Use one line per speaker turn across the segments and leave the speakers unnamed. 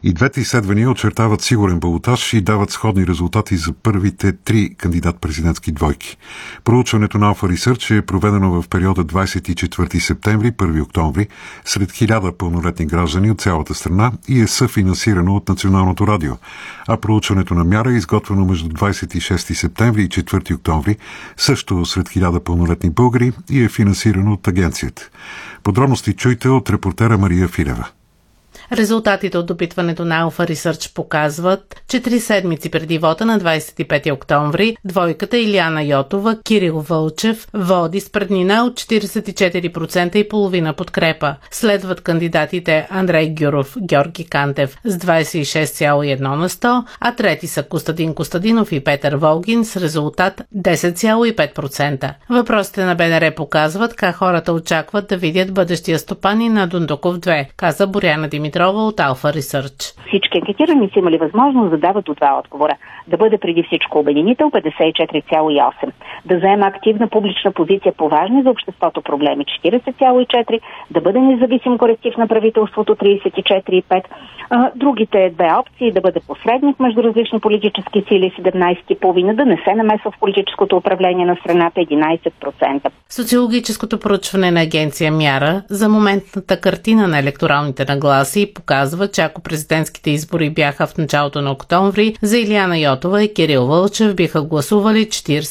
И двете изследвания очертават сигурен балотаж и дават сходни резултати за първите 3 кандидат-президентски двойки. Проучването на Alpha Research е проведено в периода 24 септември – 1 октомври сред 1000 пълнолетни граждани от цялата страна и е съфинансирано от Националното радио. А проучването на Мяра е изготвено между 26 септември и 4 октомври също сред 1000 пълнолетни българи и е финансирано от агенцията. Подробности чуйте от репортера Мария Филева.
Резултатите от допитването на Alpha Research показват, че 3 седмици преди вота на 25 октомври двойката Илияна Йотова – Кирил Вълчев води с преднина от 44,5% подкрепа. Следват кандидатите Андрей Гюров – Георги Кантев с 26,1%, а трети са Костадин Костадинов и Петър Волгин с резултат 10,5%. Въпросите на БНР показват как хората очакват да видят бъдещия стопанин на Дондуков 2, каза Боряна Димитрова от Alpha Research.
Всички анкетирани са имали възможност да дават от два отговора. Да бъде преди всичко обединител 54,8%, да заема активна публична позиция по важни за обществото проблеми 40,4%, да бъде независим коректив на правителството 34,5%. Другите две опции да бъде посредник между различни политически сили 17,5%, да не се намесва в политическото управление на страната 11%.
Социологическото проучване на агенция Мяра за моментната картина на електоралните нагласи показва, че ако президентските избори бяха в началото на октомври, за Илияна Йотова и Кирил Вълчев биха гласували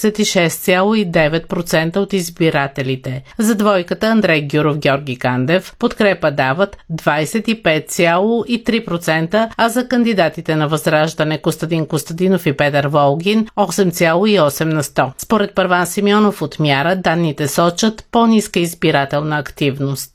46,9% от избирателите. За двойката Андрей Гюров Георги Кандев подкрепа дават 25,3%, а за кандидатите на Възраждане Костадин Костадинов и Петър Волгин 8,8%. Според Първан Симеонов от Мяра, данните сочат по-ниска избирателна активност.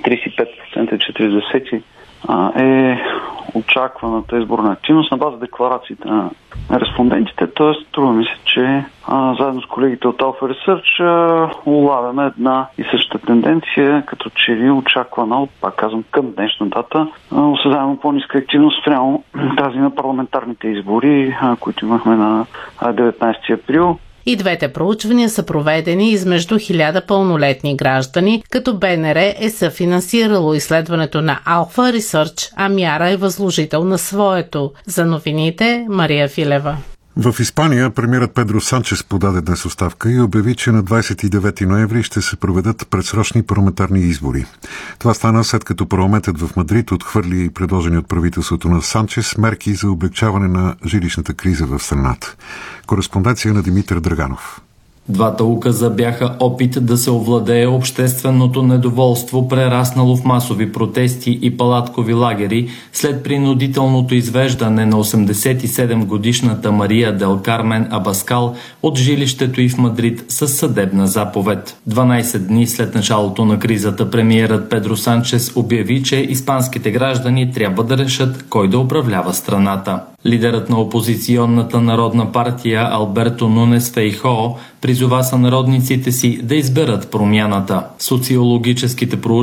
35,4% е очакваната изборна активност на база декларациите на респондентите. Тоест, струва ми се, че заедно с колегите от Alpha Research улавяме една и съща тенденция, като че ли очаквана от, пак казвам, към днешна дата, осъзнаемо по-ниска активност спрямо тази на парламентарните избори, които имахме на 19 април.
И двете проучвания са проведени измежду 1000 пълнолетни граждани, като БНР е съфинансирало изследването на Alpha Research, а Мяра е възложител на своето. За новините Мария Филева.
В Испания премиерът Педро Санчес подаде днес оставка и обяви, че на 29 ноември ще се проведат предсрочни парламентарни избори. Това стана след като парламентът в Мадрид отхвърли предложени от правителството на Санчес мерки за облекчаване на жилищната криза в страната. Кореспонденция на Димитър Драганов.
Двата указа бяха опит да се овладее общественото недоволство, прераснало в масови протести и палаткови лагери след принудителното извеждане на 87-годишната Мария Дел Кармен Абаскал от жилището й в Мадрид със съдебна заповед. 12 дни след началото на кризата премиерът Педро Санчес обяви, че испанските граждани трябва да решат кой да управлява страната. Лидерът на опозиционната народна партия Алберто Нунес Фейхоо призова сънародниците си да изберат промяната. Социологическите проучвания